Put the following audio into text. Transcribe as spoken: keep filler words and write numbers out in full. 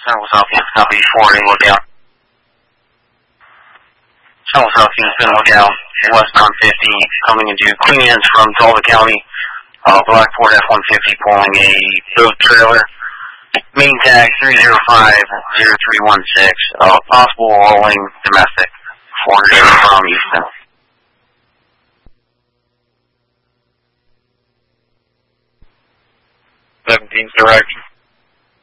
Central Southeast, copy forwarding, lookout. Central Southeast, been lookout, westbound fifty, coming into Queen Anne's from Talbot County. Uh, Black Ford F one fifty pulling a boat trailer. Main tag three zero five zero three one six. Uh, possible rolling domestic. four hundred from Houston. seventeen's direction.